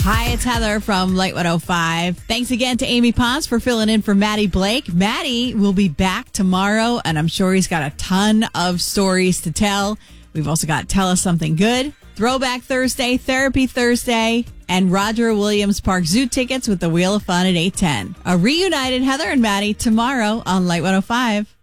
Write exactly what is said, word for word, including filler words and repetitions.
Hi, it's Heather from Light one oh five. Thanks again to Amy Pons for filling in for Maddie Blake. Maddie will be back tomorrow, and I'm sure he's got a ton of stories to tell. We've also got Tell Us Something Good, Throwback Thursday, Therapy Thursday, and Roger Williams Park Zoo tickets with the Wheel of Fun at eight ten. A reunited Heather and Maddie tomorrow on Light one oh five.